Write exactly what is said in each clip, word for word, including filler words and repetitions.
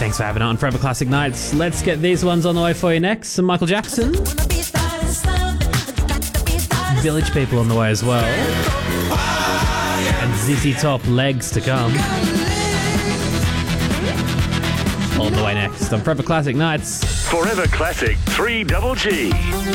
Thanks for having it on Forever Classic Nights. Let's get these ones on the way for you next. Some Michael Jackson. Village People on the way as well. And Z Z Top, Legs to come. On the way next on Forever Classic Nights. Forever Classic three double G.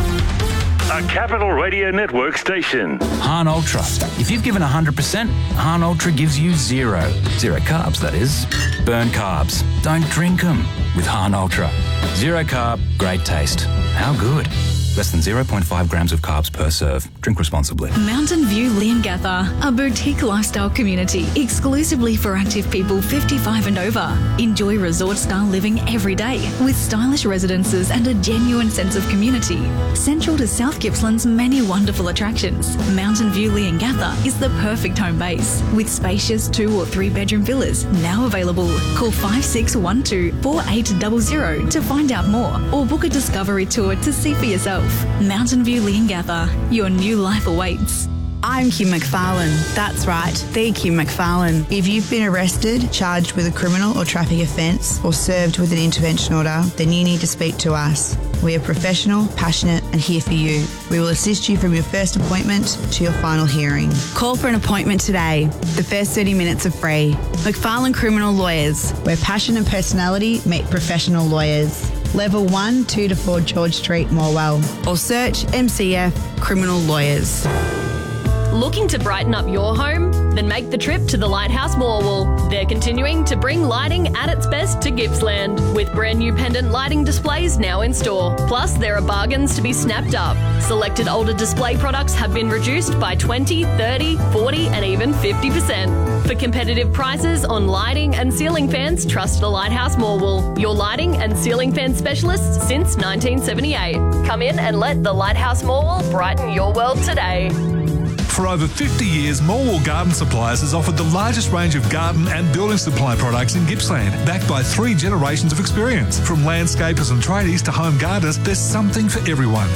A Capital Radio Network station. Hahn Ultra. If you've given one hundred percent, Hahn Ultra gives you zero. Zero carbs, that is. Burn carbs. Don't drink them with Hahn Ultra. Zero carb, great taste. How good? Less than zero point five grams of carbs per serve. Drink responsibly. Mountain View Leongatha, a boutique lifestyle community exclusively for active people fifty-five and over. Enjoy resort-style living every day with stylish residences and a genuine sense of community. Central to South Gippsland's many wonderful attractions, Mountain View Leongatha is the perfect home base with spacious two or three bedroom villas now available. Call five six one two, four eight zero zero to find out more or book a discovery tour to see for yourself. Mountain View Leongatha, your new life awaits. I'm Kim McFarlane. That's right, the Kim McFarlane. If you've been arrested, charged with a criminal or traffic offence, or served with an intervention order, then you need to speak to us. We are professional, passionate and here for you. We will assist you from your first appointment to your final hearing. Call for an appointment today. The first thirty minutes are free. McFarlane Criminal Lawyers, where passion and personality meet professional lawyers. Level one, two to four George Street, Morwell. Or search M C F Criminal Lawyers. Looking to brighten up your home? Then make the trip to the Lighthouse Morwell. They're continuing to bring lighting at its best to Gippsland, with brand new pendant lighting displays now in store. Plus, there are bargains to be snapped up. Selected older display products have been reduced by twenty, thirty, forty and even fifty percent. For competitive prices on lighting and ceiling fans, trust the Lighthouse Morwell, your lighting and ceiling fan specialists since nineteen seventy-eight. Come in and let the Lighthouse Morwell brighten your world today. For over fifty years, Morwell Garden Supplies has offered the largest range of garden and building supply products in Gippsland, backed by three generations of experience. From landscapers and tradies to home gardeners, there's something for everyone.